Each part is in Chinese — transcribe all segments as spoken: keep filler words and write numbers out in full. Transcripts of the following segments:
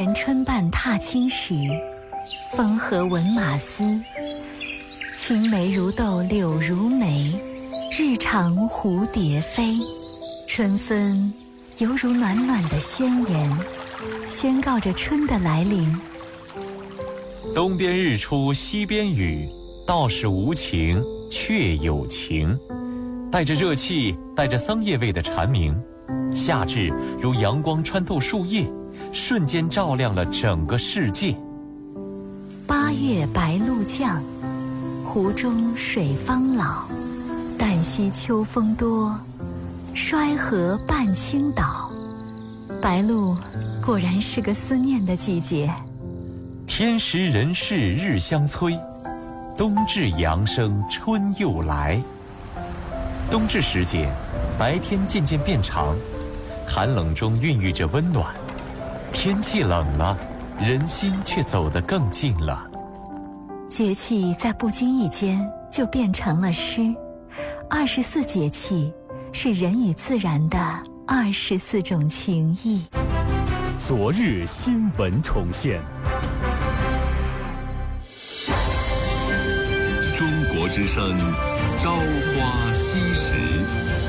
人春半踏青时，风和闻马嘶。青梅如豆柳如眉，日长蝴蝶飞。春分犹如暖暖的宣言，宣告着春的来临。 东边日出西边雨，道是无晴却有晴。带着热气，带着桑叶味的蝉鸣，夏至如阳光穿透树叶，瞬间照亮了整个世界。 八月白露降，湖中水方老。旦夕秋风多，衰河半倾倒。白露果然是个思念的季节。 天时人事日相催，冬至阳生春又来。冬至时节，白天渐渐变长，寒冷中孕育着温暖。天气冷了，人心却走得更近了。 节气在不经意间就变成了诗。二十四节气是人与自然的二十四种情谊。 昨日新闻重现。 中国之声，朝花夕拾。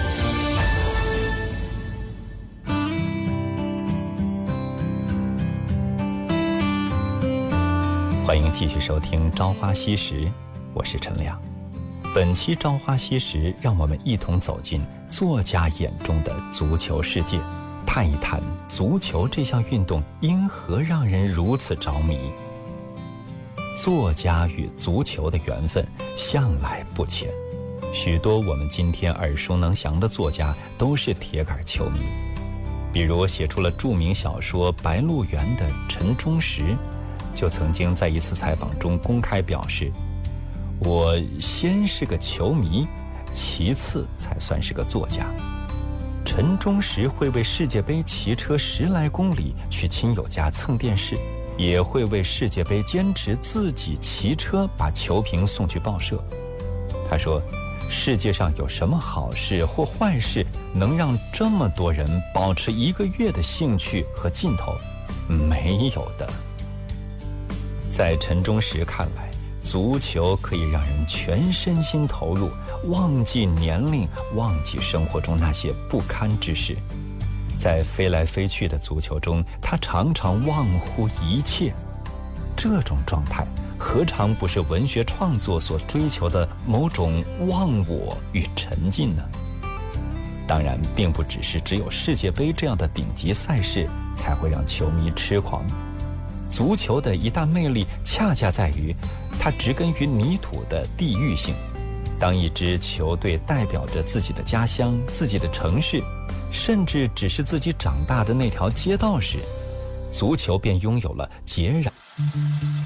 欢迎继续收听《朝花夕拾》，我是陈亮。本期《朝花夕拾》，让我们一同走进作家眼中的足球世界，探一探足球这项运动因何让人如此着迷。作家与足球的缘分向来不浅，许多我们今天耳熟能详的作家都是铁杆球迷。比如写出了著名小说《白鹿原》的陈忠实，就曾经在一次采访中公开表示，我先是个球迷，其次才算是个作家。陈忠实会为世界杯骑车十来公里去亲友家蹭电视，也会为世界杯坚持自己骑车把球评送去报社。他说，世界上有什么好事或坏事能让这么多人保持一个月的兴趣和劲头？没有的。在陈忠实看来，足球可以让人全身心投入，忘记年龄，忘记生活中那些不堪之事。在飞来飞去的足球中，他常常忘乎一切。这种状态何尝不是文学创作所追求的某种忘我与沉浸呢？当然，并不只是只有世界杯这样的顶级赛事才会让球迷痴狂。足球的一大魅力恰恰在于它植根于泥土的地域性。当一支球队代表着自己的家乡、自己的城市，甚至只是自己长大的那条街道时，足球便拥有了截然